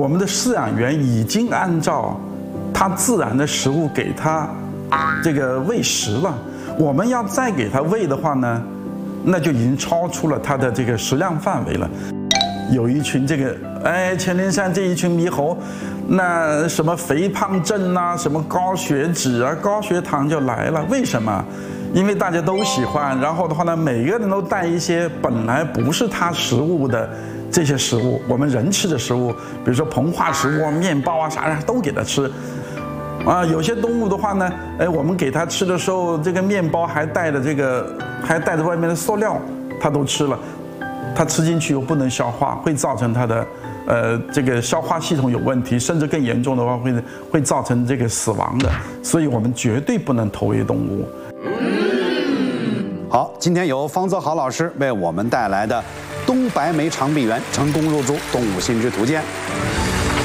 我们的饲养员已经按照它自然的食物给它这个喂食了，我们要再给它喂的话呢，那就已经超出了它的这个食量范围了。有一群这个黔灵山这一群猕猴，那什么肥胖症啊，什么高血脂啊、高血糖就来了。为什么？因为大家都喜欢，然后的话呢，每个人都带一些本来不是它食物的这些食物，我们人吃的食物，比如说膨化食物、面包啊啥都给它吃。有些动物的话呢，我们给它吃的时候，这个面包还带着外面的塑料，它都吃了，它吃进去又不能消化，会造成它的这个消化系统有问题，甚至更严重的话会造成这个死亡的。所以我们绝对不能投喂动物。 好，今天由方泽豪老师为我们带来的东白眉长臂猿成功入驻动物心智图鉴。